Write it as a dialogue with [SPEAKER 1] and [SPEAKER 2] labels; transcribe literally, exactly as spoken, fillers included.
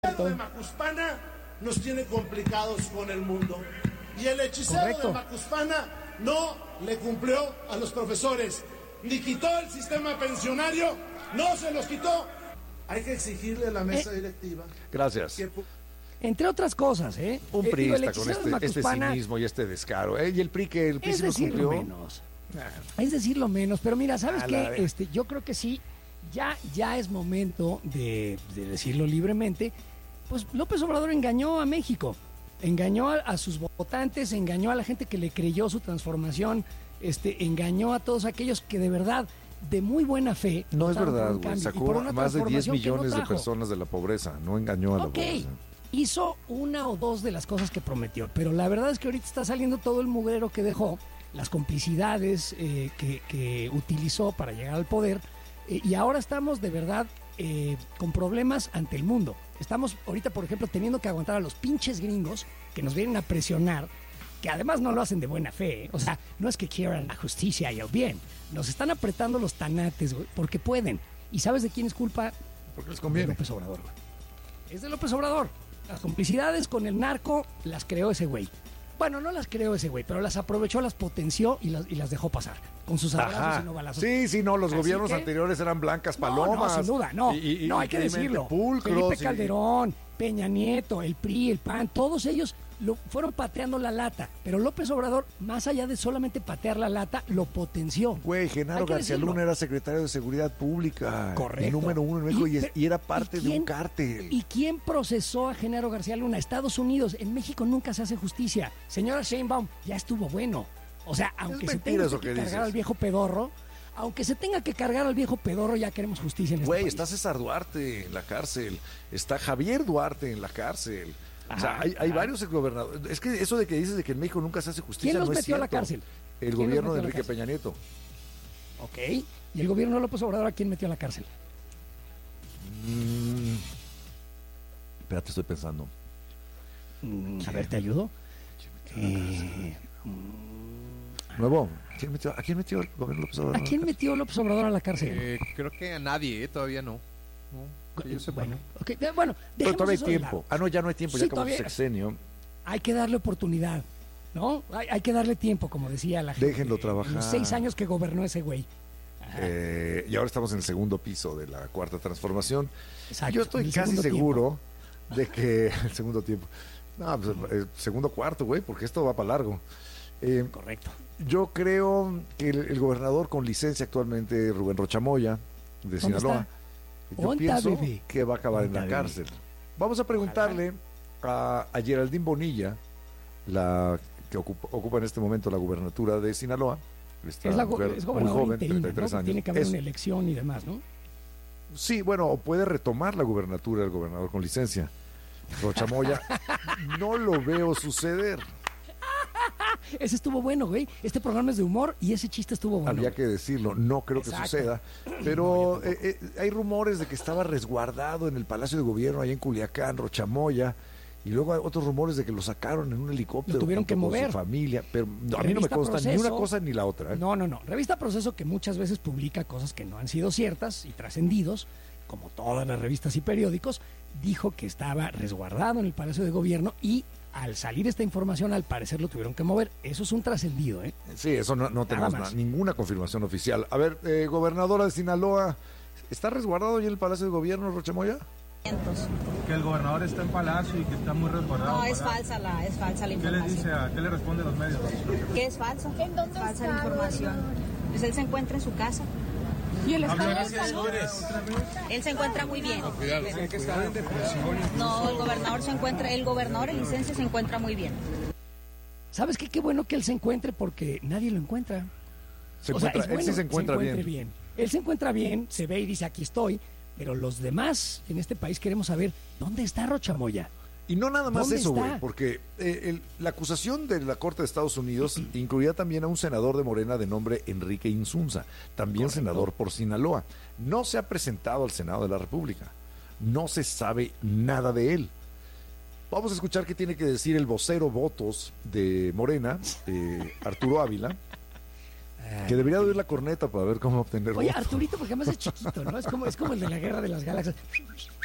[SPEAKER 1] hechicero de Macuspana nos tiene complicados con el mundo. Y el hechicero Correcto. de Macuspana no le cumplió a los profesores, ni quitó el sistema pensionario, no se los quitó. Hay que exigirle a la mesa eh, directiva.
[SPEAKER 2] Gracias.
[SPEAKER 1] Que...
[SPEAKER 3] Entre otras cosas, ¿eh?
[SPEAKER 2] Un
[SPEAKER 3] eh,
[SPEAKER 2] priista con este, este cinismo y este descaro. ¿eh? Y el P R I que el P R I
[SPEAKER 3] es
[SPEAKER 2] sí nos cumplió.
[SPEAKER 3] Menos. Es decir, lo menos. Pero mira, ¿sabes qué? Este, yo creo que sí, ya, ya es momento de, de decirlo libremente. Pues López Obrador engañó a México. Engañó a, a sus votantes, engañó a la gente que le creyó su transformación, este, engañó a todos aquellos que de verdad, de muy buena fe...
[SPEAKER 2] No es verdad, güey. Sacó más de diez millones no de personas de la pobreza. No engañó a
[SPEAKER 3] okay.
[SPEAKER 2] la pobreza.
[SPEAKER 3] Hizo una o dos de las cosas que prometió, pero la verdad es que ahorita está saliendo todo el mugrero que dejó, las complicidades eh, que, que utilizó para llegar al poder, eh, y ahora estamos de verdad eh, con problemas ante el mundo. Estamos ahorita, por ejemplo, teniendo que aguantar a los pinches gringos que nos vienen a presionar, que además no lo hacen de buena fe, ¿eh? O sea, no es que quieran la justicia y el bien, nos están apretando los tanates, güey, porque pueden. ¿Y sabes de quién es culpa?
[SPEAKER 2] Porque les conviene.
[SPEAKER 3] De López Obrador, güey. Es de López Obrador. Las complicidades con el narco las creó ese güey. Bueno, no las creó ese güey, pero las aprovechó, las potenció y las, y las dejó pasar. Con sus abrazos y no balazos.
[SPEAKER 2] Sí, sí, no, los
[SPEAKER 3] Así
[SPEAKER 2] gobiernos
[SPEAKER 3] que,
[SPEAKER 2] anteriores eran blancas palomas.
[SPEAKER 3] No, no, sin duda, no. Y, y, no, hay que decirlo.
[SPEAKER 2] Pulcros,
[SPEAKER 3] Felipe Calderón, Peña Nieto, el P R I, el P A N, todos ellos lo fueron pateando la lata. Pero López Obrador, más allá de solamente patear la lata, lo potenció.
[SPEAKER 2] Güey, Genaro García
[SPEAKER 3] decirlo.
[SPEAKER 2] Luna era secretario de Seguridad Pública.
[SPEAKER 3] Correcto.
[SPEAKER 2] El número uno en México y, y, y era parte
[SPEAKER 3] ¿y quién,
[SPEAKER 2] de un cártel.
[SPEAKER 3] ¿Y quién procesó a Genaro García Luna? Estados Unidos. En México nunca se hace justicia. Señora Sheinbaum, ya estuvo bueno. O sea, aunque se tenga que, que cargar dices. al viejo pedorro, aunque se tenga que cargar al viejo pedorro, ya queremos justicia en este
[SPEAKER 2] Güey,
[SPEAKER 3] país.
[SPEAKER 2] está César Duarte en la cárcel, está Javier Duarte en la cárcel. Ajá, o sea, hay, hay varios exgobernadores. Es que eso de que dices de que en México nunca se hace justicia
[SPEAKER 3] ¿Quién los
[SPEAKER 2] no
[SPEAKER 3] metió
[SPEAKER 2] es
[SPEAKER 3] a la cárcel?
[SPEAKER 2] El gobierno de Enrique Peña Nieto.
[SPEAKER 3] Ok. ¿Y el gobierno de López Obrador a quién metió a la cárcel?
[SPEAKER 2] Mm, espérate, estoy pensando.
[SPEAKER 3] Mm, a ver, ¿te ayudo? Eh,
[SPEAKER 2] Nuevo. ¿Quién metió, ¿A quién metió el gobierno de López Obrador?
[SPEAKER 3] ¿A quién metió López Obrador a la cárcel?
[SPEAKER 4] Eh, creo que a nadie, eh, todavía no. no yo sé
[SPEAKER 3] bueno, okay. bueno,
[SPEAKER 2] pero todavía hay tiempo. Ah, no, ya no hay tiempo, sí, ya acabó el sexenio.
[SPEAKER 3] Hay que darle oportunidad, ¿no? Hay, hay que darle tiempo, como decía la gente.
[SPEAKER 2] Déjenlo trabajar.
[SPEAKER 3] Los seis años que gobernó ese güey.
[SPEAKER 2] Eh, y ahora estamos en el segundo piso de la cuarta transformación.
[SPEAKER 3] Exacto,
[SPEAKER 2] yo estoy casi seguro tiempo. de que el segundo tiempo. No, pues el segundo cuarto, güey, porque esto va para largo. Eh,
[SPEAKER 3] Correcto.
[SPEAKER 2] Yo creo que el, el gobernador con licencia actualmente, Rubén Rochamoya, de Sinaloa, yo
[SPEAKER 3] Onta,
[SPEAKER 2] pienso
[SPEAKER 3] bebé.
[SPEAKER 2] que va a acabar
[SPEAKER 3] Onta,
[SPEAKER 2] en la
[SPEAKER 3] bebé.
[SPEAKER 2] cárcel. Vamos a preguntarle a, a Geraldine Bonilla, la que ocupa, ocupa en este momento la gubernatura de Sinaloa. Esta
[SPEAKER 3] es la
[SPEAKER 2] mujer
[SPEAKER 3] es
[SPEAKER 2] muy joven,
[SPEAKER 3] interina,
[SPEAKER 2] treinta y tres
[SPEAKER 3] ¿no?
[SPEAKER 2] años.
[SPEAKER 3] Tiene que haber
[SPEAKER 2] es,
[SPEAKER 3] una elección y demás, ¿no?
[SPEAKER 2] Sí, bueno, o puede retomar la gubernatura del gobernador con licencia. Rochamoya, no lo veo suceder.
[SPEAKER 3] Ese estuvo bueno, güey. Este programa es de humor y ese chiste estuvo bueno.
[SPEAKER 2] Había que decirlo, no creo
[SPEAKER 3] Exacto.
[SPEAKER 2] que suceda. Pero no, eh, eh, hay rumores de que estaba resguardado en el Palacio de Gobierno, allá en Culiacán, Rochamoya. Y luego hay otros rumores de que lo sacaron en un helicóptero.
[SPEAKER 3] Lo tuvieron que
[SPEAKER 2] con
[SPEAKER 3] mover.
[SPEAKER 2] Su familia. Pero no, a mí no me consta Proceso, ni una cosa ni la otra. ¿eh?
[SPEAKER 3] No, no, no. Revista Proceso, que muchas veces publica cosas que no han sido ciertas y trascendidos, como todas las revistas y periódicos, dijo que estaba resguardado en el Palacio de Gobierno y al salir esta información, al parecer lo tuvieron que mover. Eso es un trascendido, ¿eh?
[SPEAKER 2] Sí, eso no, no tenemos nada, ninguna confirmación oficial. A ver, eh, gobernadora de Sinaloa, ¿está resguardado ya en el Palacio de Gobierno, Rochamoya?
[SPEAKER 5] Que el gobernador está en Palacio y que está muy resguardado.
[SPEAKER 6] No, es falsa la, es falsa la información.
[SPEAKER 5] ¿Qué le dice a, qué le responde a los medios?
[SPEAKER 6] Que es falso.
[SPEAKER 7] ¿En dónde
[SPEAKER 6] falsa
[SPEAKER 7] está,
[SPEAKER 6] la información. Pues él se encuentra en su casa.
[SPEAKER 7] ¿Y el estado
[SPEAKER 5] de
[SPEAKER 7] salud?
[SPEAKER 6] Él se encuentra muy bien.
[SPEAKER 5] No, cuidado. Dicen que está en depresión.
[SPEAKER 6] No, el gobernador se encuentra, el gobernador en licencia se encuentra muy bien.
[SPEAKER 3] ¿Sabes qué? Qué bueno que él se encuentre porque nadie lo encuentra.
[SPEAKER 2] Se
[SPEAKER 3] o
[SPEAKER 2] encuentra,
[SPEAKER 3] sea, es bueno
[SPEAKER 2] él sí se encuentra
[SPEAKER 3] se
[SPEAKER 2] bien.
[SPEAKER 3] bien. Él se encuentra bien, se ve y dice aquí estoy, pero los demás en este país queremos saber dónde está Rochamoya.
[SPEAKER 2] Y no nada más eso, güey,
[SPEAKER 3] está?
[SPEAKER 2] porque eh, el, la acusación de la Corte de Estados Unidos incluía también a un senador de Morena de nombre Enrique Insunza, también
[SPEAKER 3] Correcto.
[SPEAKER 2] senador por Sinaloa. No se ha presentado al Senado de la República. No se sabe nada de él. Vamos a escuchar qué tiene que decir el vocero votos de Morena, eh, Arturo Ávila, que debería de oír la corneta para ver cómo obtener
[SPEAKER 3] Oye,
[SPEAKER 2] votos.
[SPEAKER 3] Arturito, porque además es chiquito, ¿no? Es como, es como el de la Guerra de las Galaxias.